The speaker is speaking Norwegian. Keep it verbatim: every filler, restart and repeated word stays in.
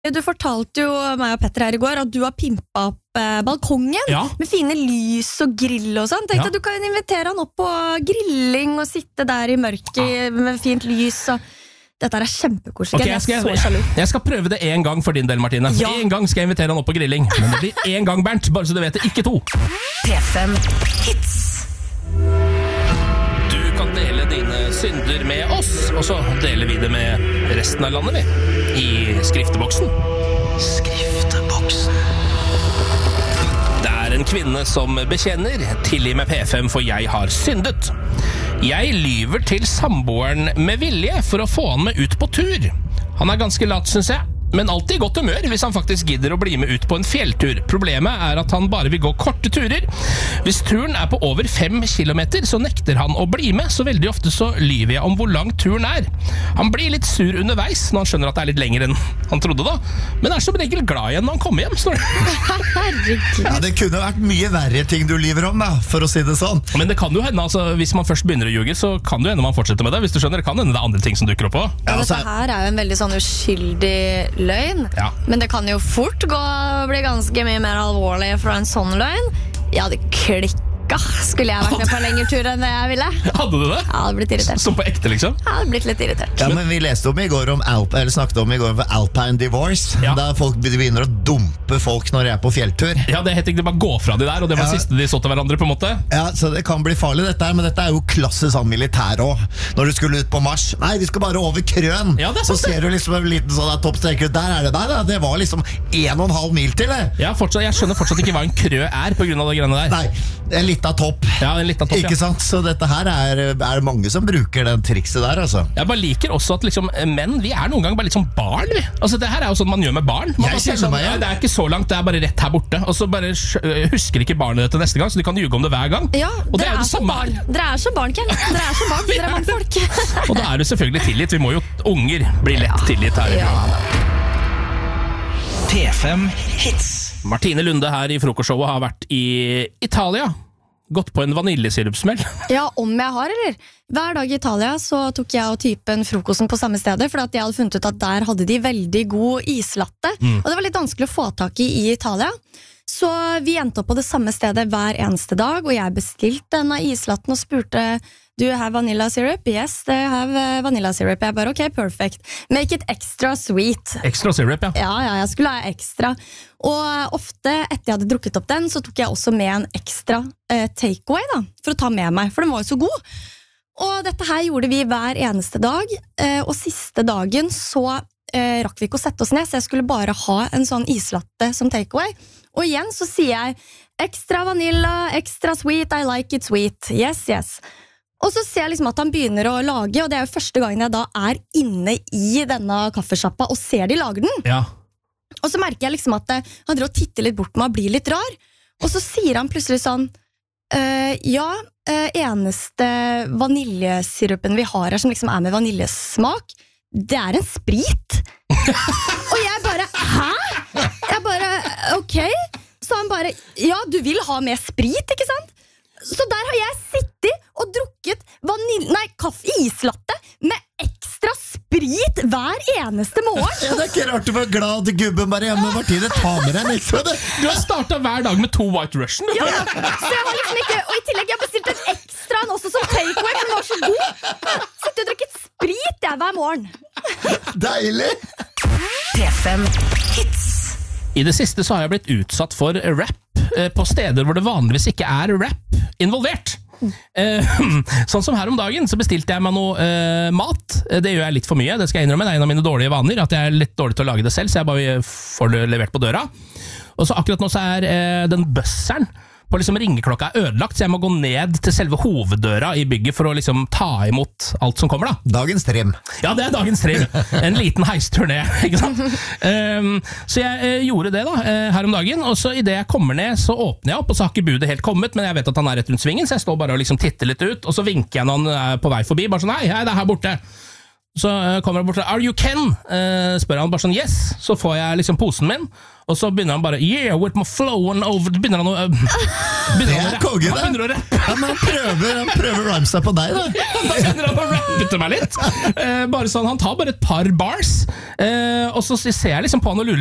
Du fortalte jo meg og Petter her i går at du har pimpet opp eh, balkongen ja. med fine lys og grill og sånn. Tenkte ja. at du kan invitere han opp på grilling og sitte der i mørket ja. med fint lys og... Dette er kjempekoselig. Okay, jeg, skal, jeg, jeg skal prøve det en gang for din del, Martine. Ja. En gang skal jeg invitere han opp på grilling. Men det blir en gang, Bernt, bare så du vet det, ikke to. P fem Hits. Du kan dele dine synder med oss, og så deler vi det med resten av landet, vi. I skrifteboksen. Skrifteboksen. Det er en kvinne som bekjenner. Tilgi meg P fem, for jeg har syndet. Jeg lyver til samboeren med vilje for å få han med ut på tur. Han er ganske lat, synes jeg, men alltid i godt humør hvis han faktisk gidder å bli med ut på en fjelltur. Problemet er at han bare vil gå korte turer. Hvis turen er på over fem kilometer, så nekter han å bli med, så veldig ofte så lyver jeg om hvor lang turen er. Han blir litt sur underveis når han skjønner at det er litt lenger enn han trodde da, men er som regel glad igjen når han kommer hjem, står det. Herregud. Ja, det kunne vært mye verre ting du lyver om, da, for å si det sånn. Men det kan jo hende, altså, hvis man først begynner å ljuge, så kan det jo hende man fortsetter med det. Hvis du skjønner, det kan hende det er andre ting som dukker opp på. Ja, dette her er jo en veldig sånn uskyldig løgn, ja. Men det kan jo fort gå og bli ganske mye mer alvorlig fra en sånn løgn. Ja, det klikket. Skulle jeg vært med på en lengre tur enn det jeg ville. Hadde du det? Ja, det hadde blitt irritert. Som på ekte, liksom? Ja, det hadde blitt litt irritert. Ja, men vi leste om i går om Alp, eller snakket om i går om Alpine Divorce, ja. Der folk begynner å dumpe folk når de er på fjelltur. Ja, det heter ikke bare gå fra de der, og det var ja. Siste de så til hverandre, på en måte. Ja, så det kan bli farlig dette her, men dette er jo klasse sånn militær også. Når du skulle ut på marsj, nei, vi skal bare over krøn. Ja, det er så ser du liksom en liten sånn toppstreker, der er det der, da. Det var liksom en og en halv mil til det. Ja, fortsatt, jeg skjønner fortsatt ikke hva en krø er på grunn av det greiene der. Nei, en liten topp. Ja, en liten topp, ikke ja. sant? Så dette her er, er mange som bruker den trikset der, altså. Jeg bare liker også at liksom, menn, vi er noen gang bare litt som barn, vi. Altså, det her er jo sånn man gjør med barn. Man jeg kjenner sånn, meg, ja. Det er ikke så langt, det er bare rett her borte. Og så bare husker ikke barnet det til neste gang, så de kan ljuge om det hver gang. Ja, og det dere er jo det samme barn. Dere er som barn, Ken. Dere er som barn, dere er mannfolk. Og da er det selvfølgelig tilgitt. Vi må jo, unger bli lett tilgitt her. Ja. P fem Hits. Martine Lunde her i frokostshowet har vært i Italia. Gått på en vaniljesirupsmell. Ja, om jeg har, eller? Hver dag i Italia så tok jeg og typen frokosten på samme stedet, for at jeg hadde funnet ut at der hadde de veldig god islatte. Mm. Og det var litt vanskelig å få tak i i Italia. Så vi endte opp på det samme stedet hver eneste dag, og jeg bestilte denne islatten og spurte, do you have vanilla syrup? Yes, they have vanilla syrup. Jeg bare, ok, perfect. Make it extra sweet. Extra syrup, ja. Ja, ja, jeg skulle ha ekstra. Og ofte etter jeg hadde drukket opp den, så tok jeg også med en ekstra eh, takeaway da, for å ta med meg, for den var jo så god. Og dette her gjorde vi hver eneste dag, eh, og siste dagen så eh, rakk vi ikke å sette oss ned, så jeg skulle bare ha en sånn islatte som takeaway. Og igjen så sier jeg, ekstra vanilla, ekstra sweet, I like it sweet. Yes, yes. Og så ser jeg liksom at han begynner å lage, og det er jo første gangen jeg da er inne i denne kaffesjappa og ser de lager den. Ja. Og så merker jeg liksom at han drar og titter litt bort på meg og blir litt rar. Og så sier han plutselig sånn, uh, ja, uh, eneste vaniljesirupen vi har her som liksom er med vaniljesmak, det er en sprit. Og jeg bare, hæ? Jeg bare, ok. Så han bare, ja, du vil ha mer sprit, ikke sant? Så der har jeg sittet og drukket vanilje, nei, kaffe, islatte med ekstra sprit hver eneste morgen. Ja, det er ikke rart du var glad at gubben bare hjemme. Martine, ta med deg liksom det. Du har startet hver dag med to White Russian. Ja, så jeg har liksom ikke, og i tillegg jeg har bestilt en ekstra en også som takeaway, for den var så god. Sitter og drukket sprit jeg hver morgen. Deilig. P fem Hits. I det siste så har jeg blitt utsatt for rap på steder hvor det vanligvis ikke er rap involvert. Eh, sånn som her om dagen så bestilte jeg meg noe eh, mat. Det gjør jeg litt for mye, det skal jeg innrømme. Det er en av mine dårlige vaner, at jeg er litt dårlig til å lage det selv, så jeg bare får det levert på døra. Og så akkurat nå så er eh, den busseren på liksom ringeklokka er ødelagt, så jeg må gå ned til selve hoveddøra i bygget for å liksom ta imot alt som kommer da. Dagens trim. Ja, det er dagens trim. En liten heistur ned, ikke sant? Um, så jeg uh, gjorde det da, uh, her om dagen, og så i det jeg kommer ned, så åpner jeg opp, og så har ikke budet helt kommet, men jeg vet at han er rett rundt svingen, så jeg står bare og liksom titter litt ut, og så vinker jeg når han er på vei forbi, bare sånn, hei, hei, det er her borte. Så uh, kommer han bort til Are you Ken? Uh, spør han bare sånn Yes. Så får jeg liksom posen min. Og så begynner han bare Yeah, with my flow and over Begynner han å uh, begynner han å rappe. Kongen, Han begynner å rappe. Ja, men han prøver, han prøver rhymesa på deg, da. Da begynner han å rappe til meg litt. Uh, bare sånn, Han tar bare et par bars, uh, og så ser jeg liksom på han og lurer